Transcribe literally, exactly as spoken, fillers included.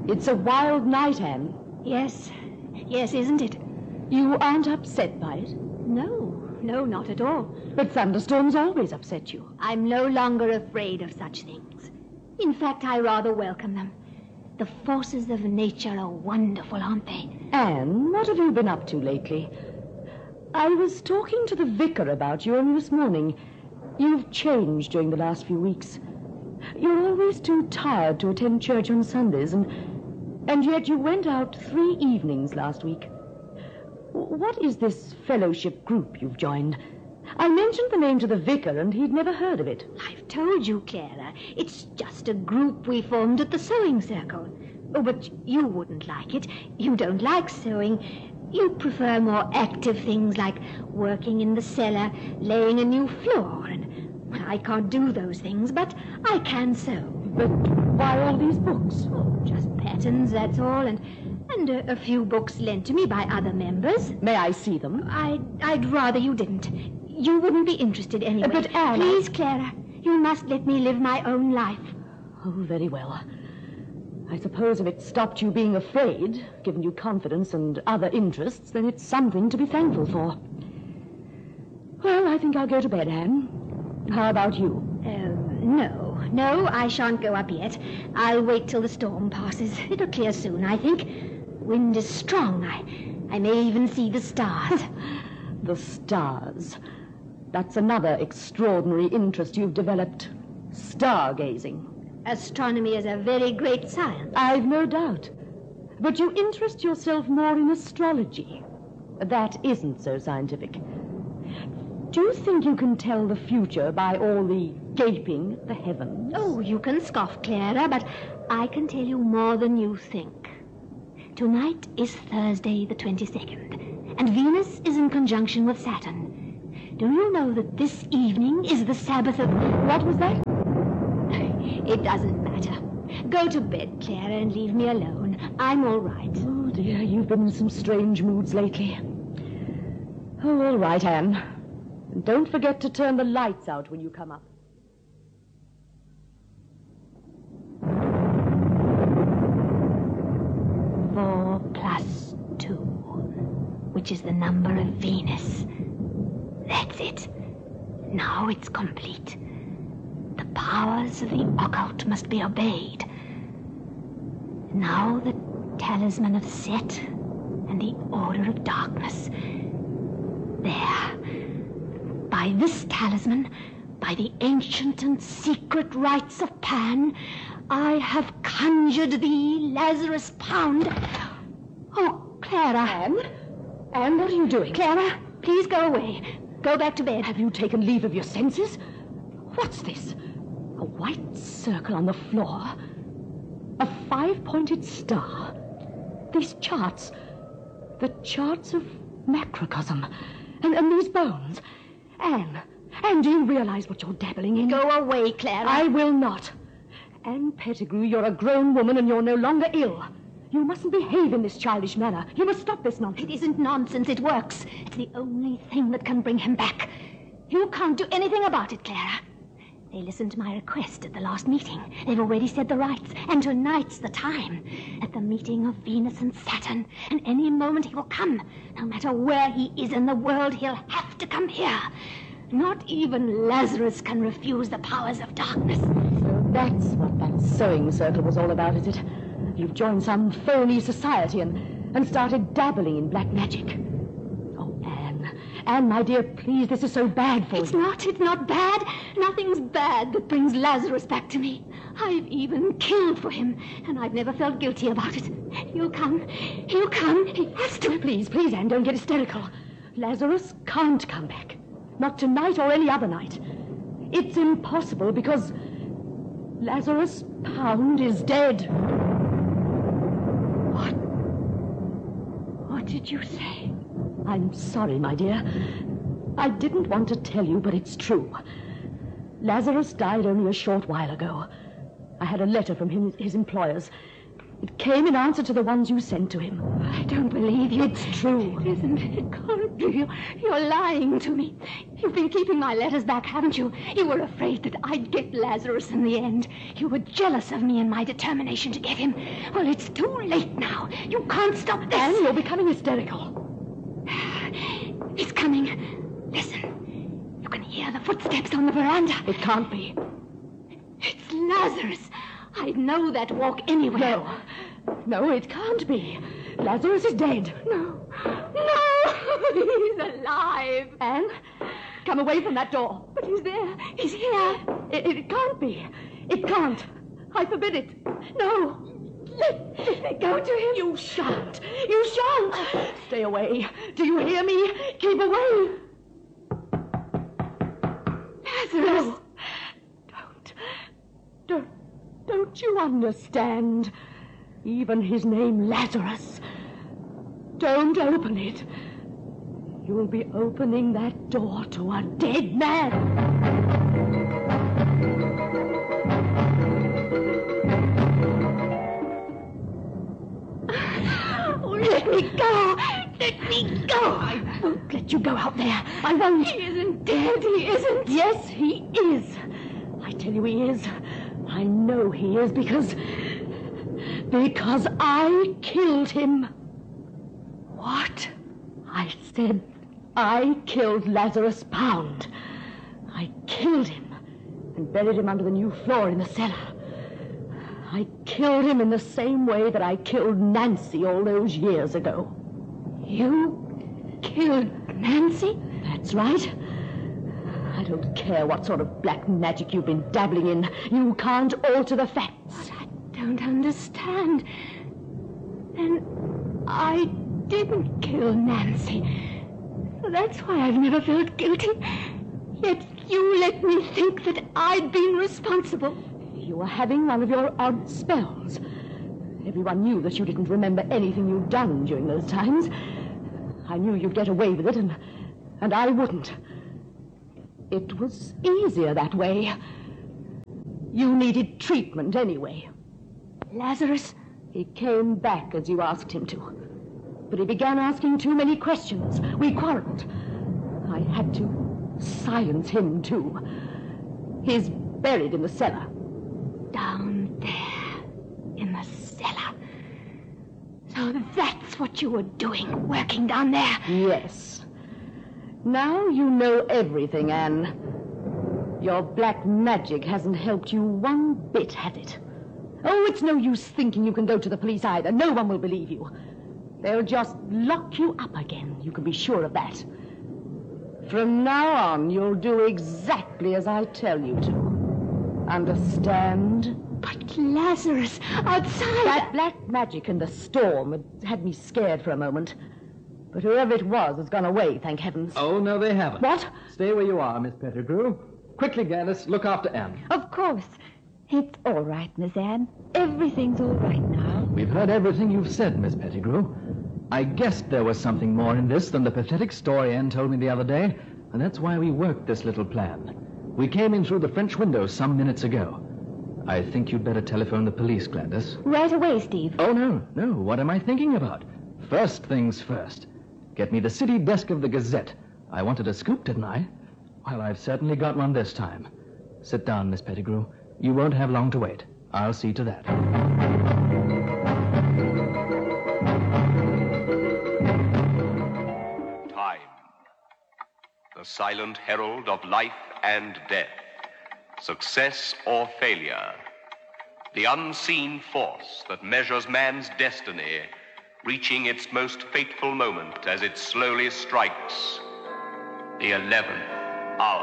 It's a wild night, Anne. Yes. Yes, isn't it? You aren't upset by it? No. No, not at all. But thunderstorms always upset you. I'm no longer afraid of such things. In fact, I rather welcome them. The forces of nature are wonderful, aren't they? Anne, what have you been up to lately? I was talking to the vicar about you only this morning. You've changed during the last few weeks. You're always too tired to attend church on Sundays, and, and yet you went out three evenings last week. What is this fellowship group you've joined? I mentioned the name to the vicar, and he'd never heard of it. I've told you, Clara. It's just a group we formed at the sewing circle. Oh, but you wouldn't like it. You don't like sewing. You prefer more active things like working in the cellar, laying a new floor, and well, I can't do those things, but I can sew. But why all these books? Oh, just patterns, that's all, and and a, a few books lent to me by other members. May I see them? I, I'd rather you didn't. You wouldn't be interested anyway. But Anne... Please, Clara, you must let me live my own life. Oh, very well. I suppose if it stopped you being afraid, given you confidence and other interests, then it's something to be thankful for. Well, I think I'll go to bed, Anne. How about you? Uh, no, no, I shan't go up yet. I'll wait till the storm passes. It'll clear soon, I think. Wind is strong. I, I may even see the stars. The stars. That's another extraordinary interest you've developed. Stargazing. Astronomy is a very great science. I've no doubt. But you interest yourself more in astrology. That isn't so scientific. Do you think you can tell the future by all the gaping at the heavens? Oh, you can scoff, Clara, but I can tell you more than you think. Tonight is Thursday the twenty-second, and Venus is in conjunction with Saturn. Do you know that this evening is the Sabbath of... What was that? It doesn't matter. Go to bed, Clara, and leave me alone. I'm all right. Oh, dear, you've been in some strange moods lately. Oh, all right, Anne. And don't forget to turn the lights out when you come up. Four plus two, which is the number of Venus. That's it. Now it's complete. The powers of the occult must be obeyed. Now the talisman of Set and the order of darkness. There. By this talisman, by the ancient and secret rites of Pan, I have conjured thee, Lazarus Pound. Oh, Clara. Anne? Anne, what are you doing? Clara, please go away. Go back to bed. Have you taken leave of your senses? What's this? A white circle on the floor. A five-pointed star. These charts. The charts of macrocosm. And, and these bones. Anne, Anne, do you realize what you're dabbling in? Go away, Clara. I will not. Anne Pettigrew, you're a grown woman and you're no longer ill. You mustn't behave in this childish manner. You must stop this nonsense. It isn't nonsense. It works. It's the only thing that can bring him back. You can't do anything about it, Clara. They listened to my request at the last meeting. They've already said the rites, and tonight's the time. At the meeting of Venus and Saturn, and any moment he will come. No matter where he is in the world, he'll have to come here. Not even Lazarus can refuse the powers of darkness. So that's what that sewing circle was all about, is it? You've joined some phony society and, and started dabbling in black magic. Oh, Anne. Anne, my dear, please, this is so bad for you. It's you. not, it's not bad. Nothing's bad that brings Lazarus back to me. I've even killed for him, and I've never felt guilty about it. He'll come. He'll come. He has to. Please, please, Anne, don't get hysterical. Lazarus can't come back. Not tonight or any other night. It's impossible because Lazarus Pound is dead. What? What did you say? I'm sorry, my dear. I didn't want to tell you, but it's true. Lazarus died only a short while ago. I had a letter from him, his employers. It came in answer to the ones you sent to him. I don't believe you. It's true. It isn't. It can't You, you're lying to me. You've been keeping my letters back, haven't you? You were afraid that I'd get Lazarus in the end. You were jealous of me and my determination to get him. Well, it's too late now. You can't stop this. Anne, you're becoming hysterical. He's coming. Listen. You can hear the footsteps on the veranda. It can't be. It's Lazarus. I'd know that walk anywhere. No. No, it can't be. Lazarus is dead. No. No! He's alive. Anne, come away from that door. But he's there. He's here. It, it can't be. It can't. I forbid it. No. Let, let me go to him. You shan't. You shan't. Stay away. Do you hear me? Keep away. Lazarus. No. Don't. Don't. Don't you understand? Even his name, Lazarus. Don't open it. You'll be opening that door to a dead man. Oh, let me go. Let me go. I won't let you go out there. I won't. He isn't dead. He isn't. Yes, he is. I tell you he is. I know he is because... Because I killed him. What? I said I killed Lazarus Pound. I killed him and buried him under the new floor in the cellar. I killed him in the same way that I killed Nancy all those years ago. You killed Nancy? That's right. I don't care what sort of black magic you've been dabbling in. You can't alter the facts. But I don't understand. Then I didn't kill Nancy. So that's why I've never felt guilty. Yet you let me think that I'd been responsible. You were having one of your odd spells. Everyone knew that you didn't remember anything you'd done during those times. I knew you'd get away with it, and, and I wouldn't. It was easier that way. You needed treatment anyway. Lazarus? He came back as you asked him to. But he began asking too many questions. We quarreled. I had to silence him, too. He's buried in the cellar. Down there, in the cellar. So that's what you were doing, working down there. Yes. Now you know everything, Anne. Your black magic hasn't helped you one bit, has it? Oh, it's no use thinking you can go to the police either. No one will believe you. They'll just lock you up again. You can be sure of that. From now on, you'll do exactly as I tell you to. Understand? But Lazarus, outside... That black magic and the storm had, had me scared for a moment. But whoever it was has gone away, thank heavens. Oh, no, they haven't. What? Stay where you are, Miss Pettigrew. Quickly, Gladys, look after Anne. Of course. It's all right, Miss Anne. Everything's all right now. We've heard everything you've said, Miss Pettigrew. I guessed there was something more in this than the pathetic story Anne told me the other day, and that's why we worked this little plan. We came in through the French window some minutes ago. I think you'd better telephone the police, Gladys. Right away, Steve. Oh, no, no. What am I thinking about? First things first. Get me the city desk of the Gazette. I wanted a scoop, didn't I? Well, I've certainly got one this time. Sit down, Miss Pettigrew. You won't have long to wait. I'll see to that. Time, the silent herald of life and death, success or failure, the unseen force that measures man's destiny, reaching its most fateful moment as it slowly strikes the eleventh hour.